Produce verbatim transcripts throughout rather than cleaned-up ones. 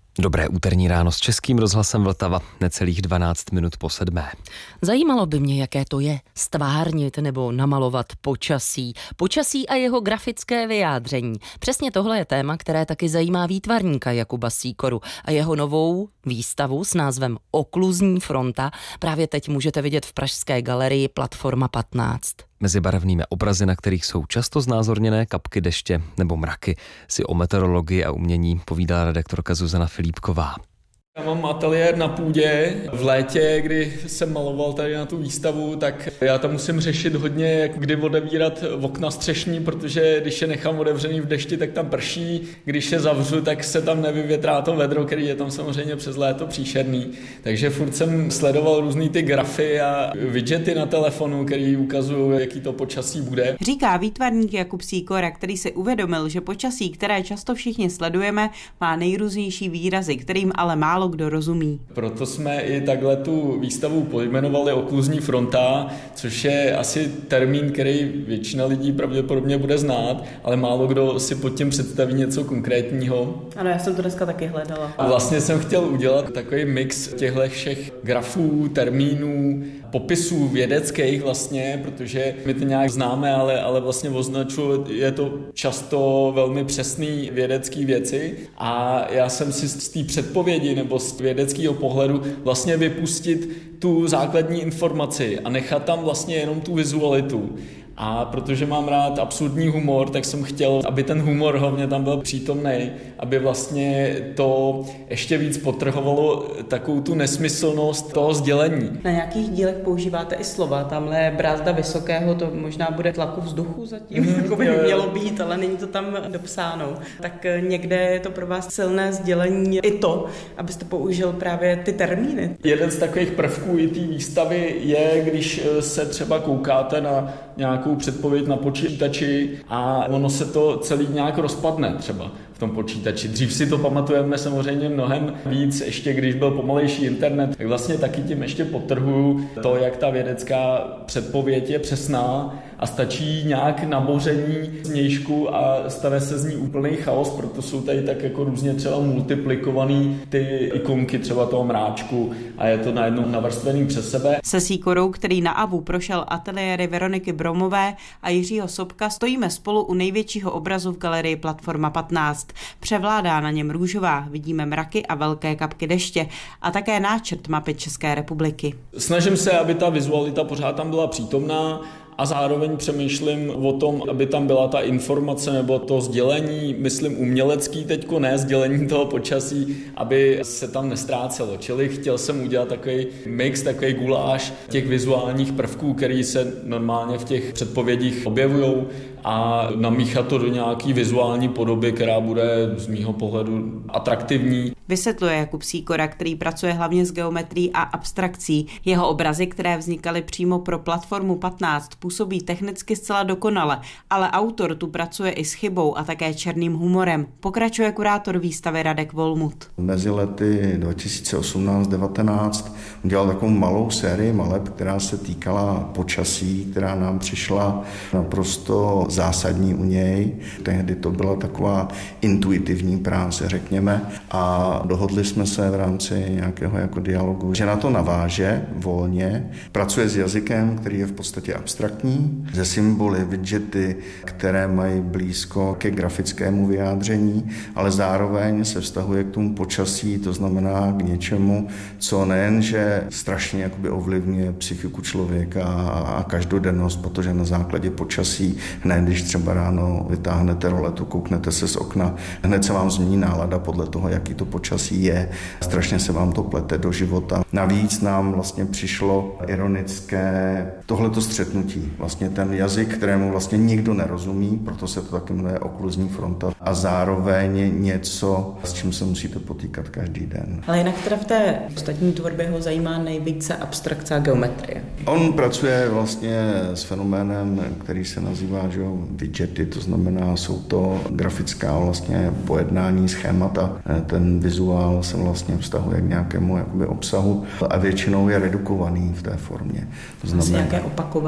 Dobré úterní ráno s Českým rozhlasem Vltava, necelých dvanáct minut po sedmé. Zajímalo by mě, jaké to je stvárnit nebo namalovat počasí. Počasí a jeho grafické vyjádření. Přesně tohle je téma, které taky zajímá výtvarníka Jakuba Sýkoru a jeho novou výstavu s názvem Okluzní fronta právě teď můžete vidět v pražské galerii Platforma patnáct. Mezi barevnými obrazy, na kterých jsou často znázorněné kapky deště nebo mraky, si o meteorologii a umění povídala redaktorka Zuzana Filipková. Já mám ateliér na půdě. V létě, kdy jsem maloval tady na tu výstavu, tak já tam musím řešit hodně, jak kdy otevírat okna střešní, protože když je nechám otevřený v dešti, tak tam prší. Když je zavřu, tak se tam nevyvětrá to vedro, který je tam samozřejmě přes léto příšerný. Takže furt jsem sledoval různý ty grafy a widgety na telefonu, který ukazují, jaký to počasí bude. Říká výtvarník Jakub Sýkora, který si uvědomil, že počasí, které často všichni sledujeme, má nejrůznější výrazy, kterým ale málo kdo rozumí. Proto jsme i takhle tu výstavu pojmenovali Okluzní fronta, což je asi termín, který většina lidí pravděpodobně bude znát, ale málo kdo si pod tím představí něco konkrétního. Ano, já jsem to dneska taky hledala. A vlastně jsem chtěl udělat takový mix těchto všech grafů, termínů, popisů vědeckých vlastně, protože my to nějak známe, ale, ale vlastně označuje to často velmi přesný vědecký věci a já jsem si z té předpovědi nebo z vědeckého pohledu vlastně vypustit tu základní informaci a nechat tam vlastně jenom tu vizualitu. A protože mám rád absurdní humor, tak jsem chtěl, aby ten humor hlavně tam byl přítomný, aby vlastně to ještě víc podtrhovalo takovou tu nesmyslnost toho sdělení. Na nějakých dílech používáte i slova, tamhle brázda vysokého, to možná bude tlaku vzduchu zatím, mm, jako by mělo být, ale není to tam dopsáno. Tak někde je to pro vás silné sdělení i to, abyste použil právě ty termíny. Jeden z takových prvků i té výstavy je, když se třeba koukáte na nějakou předpověď na počítači a ono se to celý nějak rozpadne třeba v tom počítači. Dřív si to pamatujeme samozřejmě mnohem víc, ještě když byl pomalejší internet, tak vlastně taky tím ještě podtrhuju to, jak ta vědecká předpověď je přesná a stačí nějak naboření znějšku a stane se z ní úplný chaos, proto jsou tady tak jako různě třeba multiplikovaný ty ikonky třeba toho mráčku a je to najednou navrstvený přes sebe. Se Sýkorou, který na AVU prošel ateliéry Veroniky Bromové a Jiřího Sobka, stojíme spolu u největšího obrazu v galerii Platforma patnáct. Převládá na něm růžová, vidíme mraky a velké kapky deště a také náčrt mapy České republiky. Snažím se, aby ta vizualita pořád tam byla přítomná, a zároveň přemýšlím o tom, aby tam byla ta informace nebo to sdělení, myslím umělecký teďko, ne sdělení toho počasí, aby se tam nestrácelo. Čili chtěl jsem udělat takový mix, takový guláš těch vizuálních prvků, který se normálně v těch předpovědích objevujou a namíchat to do nějaký vizuální podoby, která bude z mýho pohledu atraktivní. Vysvětluje Jakub Sýkora, který pracuje hlavně s geometrií a abstrakcí. Jeho obrazy, které vznikaly přímo pro Platformu patnáct, působí technicky zcela dokonale, ale autor tu pracuje i s chybou a také černým humorem. Pokračuje kurátor výstavy Radek Volmut. Mezi lety dva tisíce osmnáct devatenáct udělal takovou malou sérii maleb, která se týkala počasí, která nám přišla naprosto zásadní u něj. Tehdy to byla taková intuitivní práce, řekněme, a dohodli jsme se v rámci nějakého jako dialogu, že na to naváže volně, pracuje s jazykem, který je v podstatě abstraktní, ze symboly, widgety, které mají blízko ke grafickému vyjádření, ale zároveň se vztahuje k tomu počasí, to znamená k něčemu, co nejenže strašně jakoby ovlivňuje psychiku člověka a každodennost, protože na základě počasí hned, když třeba ráno vytáhnete roletu, kouknete se z okna, hned se vám změní nálada podle toho, jaký to počasí je. Strašně se vám to plete do života. Navíc nám vlastně přišlo ironické tohleto střetnutí. Vlastně ten jazyk, kterému vlastně nikdo nerozumí, proto se to taky jmenuje Okluzní fronta. A zároveň něco, s čím se musíte potýkat každý den. Ale jinak teda v té ostatní tvorbě ho zajímá nejvíce abstrakce a geometrie. On pracuje vlastně s fenoménem, který se nazývá že, widgety, to znamená, jsou to grafická vlastně pojednání, schémata. Ten vizuál se vlastně vztahuje k nějakému jakoby obsahu a většinou je redukovaný v té formě. To znamená nějaké opakování. Jo,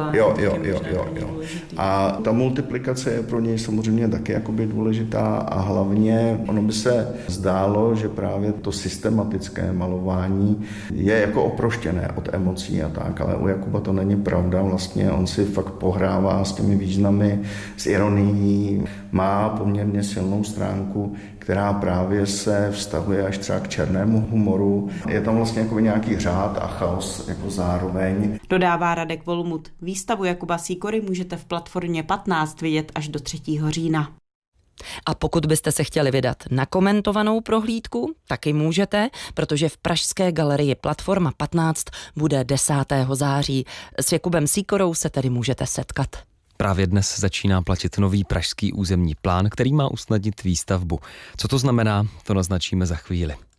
jo, jo, jo, jo. A ta multiplikace je pro něj samozřejmě taky jakoby důležitá a hlavně ono by se zdálo, že právě to systematické malování je jako oproštěné od emocí a tak, ale u Jakuba to není pravda, vlastně on si fakt pohrává s těmi významy, s ironií, má poměrně silnou stránku, která právě se vztahuje až třeba k černému humoru. Je tam vlastně jako nějaký řád a chaos jako zároveň. Dodává Radek Volmut. Výstavu Jakuba Sýkory můžete v platformě patnáct vidět až do třetího října. A pokud byste se chtěli vydat na komentovanou prohlídku, taky můžete, protože v pražské galerii Platforma patnáct bude desátého září. S Jakubem Sýkorou se tedy můžete setkat. Právě dnes začíná platit nový pražský územní plán, který má usnadnit výstavbu. Co to znamená, to naznačíme za chvíli.